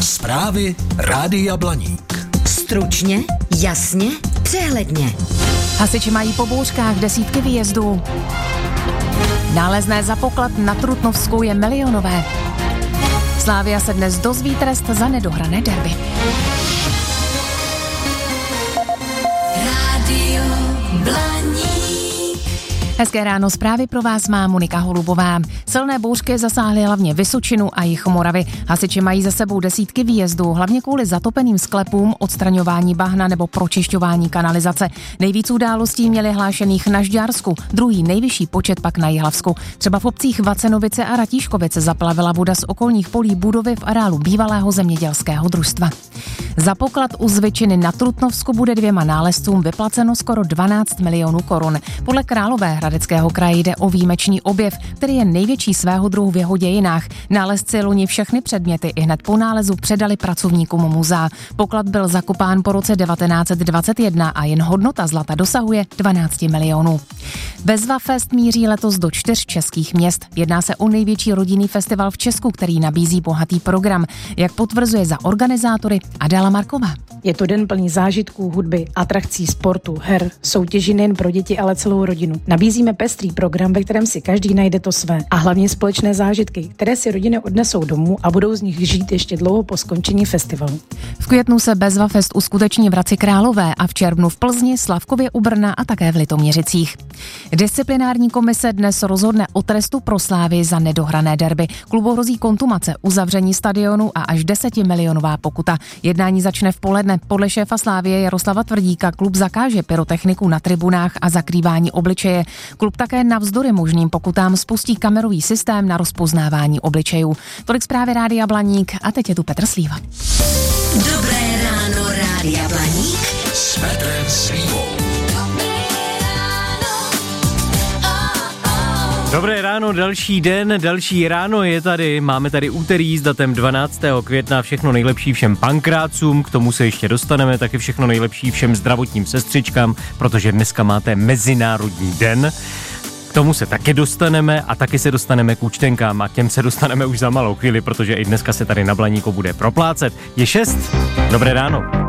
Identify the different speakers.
Speaker 1: Zprávy Rádia Blaník.
Speaker 2: Stručně, jasně, přehledně.
Speaker 3: Hasiči mají po bouřkách desítky výjezdů. Nálezné za poklad na Trutnovsku je milionové. Slavia se dnes dozví trest za nedohrané derby.
Speaker 2: Rádio Blaník.
Speaker 3: Hezké ráno, zprávy pro vás má Monika Holubová. Silné bouřky zasáhly hlavně Vysočinu a jih Moravy. Hasiči mají za sebou desítky výjezdů, hlavně kvůli zatopeným sklepům, odstraňování bahna nebo pročišťování kanalizace. Nejvíc událostí měli hlášených na Žďársku, druhý nejvyšší počet pak na Jihlavsku. Třeba v obcích Vacenovice a Ratíškovice zaplavila voda z okolních polí budovy v areálu bývalého zemědělského družstva. Za poklad u Zvyčiny na Trutnovsku bude 2 nálezcům vyplaceno skoro 12 milionů korun. Podle Královéhradeckého kraje jde o výjimečný objev, který je největší svého druhu v jeho dějinách. Nálezci loni všechny předměty ihned po nálezu předali pracovníkům muzea. Poklad byl zakopán po roce 1921 a jen hodnota zlata dosahuje 12 milionů. Bezva Fest míří letos do 4 českých měst. Jedná se o největší rodinný festival v Česku, který nabízí bohatý program, jak potvrzuje za organizátory Adela Marková.
Speaker 4: Je to den plný zážitků, hudby, atrakcí, sportu, her, soutěží nejen pro děti, ale celou rodinu. Nabízíme pestrý program, ve kterém si každý najde to své. A hlavně společné zážitky, které si rodiny odnesou domů a budou z nich žít ještě dlouho po skončení festivalu.
Speaker 3: V květnu se Bezva Fest uskuteční v Hradci Králové a v červnu v Plzni, Slavkově u Brna a také v Litoměřicích. Disciplinární komise dnes rozhodne o trestu pro Slávii za nedohrané derby. Klubu hrozí kontumace, uzavření stadionu a až 10milionová pokuta. Jednání začne v poledne. Podle šéfa Slávie Jaroslava Tvrdíka klub zakáže pyrotechniku na tribunách a zakrývání obličeje. Klub také navzdory možným pokutám spustí kamerový systém na rozpoznávání obličejů. Tolik zprávy Rádia Blaník a teď je tu Petr Slíva.
Speaker 2: Dobré ráno, Rádia Blaník.
Speaker 1: S Petrem Slívou.
Speaker 5: Dobré ráno, další den, další ráno je tady, máme tady úterý s datem 12. května, všechno nejlepší všem pankrácům, k tomu se ještě dostaneme, taky všechno nejlepší všem zdravotním sestřičkám, protože dneska máte Mezinárodní den. K tomu se taky dostaneme a taky se dostaneme k účtenkám a k těm se dostaneme už za malou chvíli, protože i dneska se tady na Blaníku bude proplácet. Je 6, dobré ráno.